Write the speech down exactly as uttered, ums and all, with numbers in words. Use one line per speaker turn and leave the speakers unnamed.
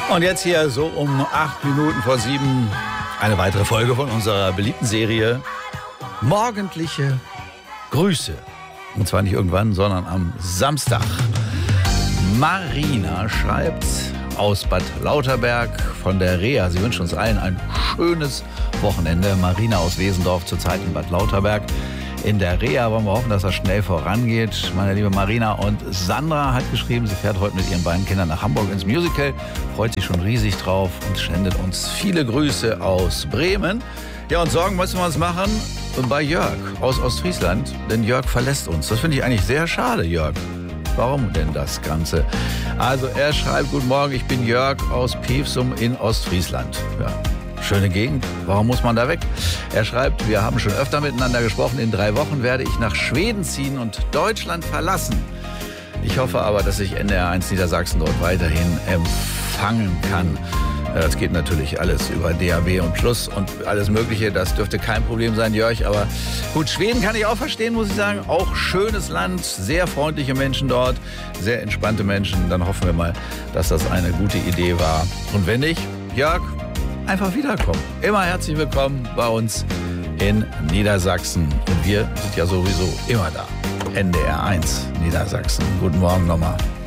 Und jetzt hier so um acht Minuten vor sieben eine weitere Folge von unserer beliebten Serie Morgendliche Grüße. Und zwar nicht irgendwann, sondern am Samstag. Marina schreibt aus Bad Lauterberg von der Reha. Sie wünscht uns allen ein schönes Wochenende. Marina aus Wesendorf, zurzeit in Bad Lauterberg. In der Reha wollen wir hoffen, dass das schnell vorangeht. Meine liebe Marina. Und Sandra hat geschrieben, sie fährt heute mit ihren beiden Kindern nach Hamburg ins Musical. Freut sich schon riesig drauf und sendet uns viele Grüße aus Bremen. Ja, und Sorgen müssen wir uns machen bei Jörg aus Ostfriesland. Denn Jörg verlässt uns. Das finde ich eigentlich sehr schade, Jörg. Warum denn das Ganze? Also er schreibt, guten Morgen, ich bin Jörg aus Pevsum in Ostfriesland. Ja. Schöne Gegend, warum muss man da weg? Er schreibt, wir haben schon öfter miteinander gesprochen. In drei Wochen werde ich nach Schweden ziehen und Deutschland verlassen. Ich hoffe aber, dass ich N D R eins Niedersachsen dort weiterhin empfangen kann. Das geht natürlich alles über D A B und Plus und alles Mögliche. Das dürfte kein Problem sein, Jörg. Aber gut, Schweden kann ich auch verstehen, muss ich sagen. Auch schönes Land, sehr freundliche Menschen dort, sehr entspannte Menschen. Dann hoffen wir mal, dass das eine gute Idee war. Und wenn nicht, Jörg, einfach wiederkommen. Immer herzlich willkommen bei uns in Niedersachsen. Und wir sind ja sowieso immer da. N D R eins Niedersachsen. Guten Morgen nochmal.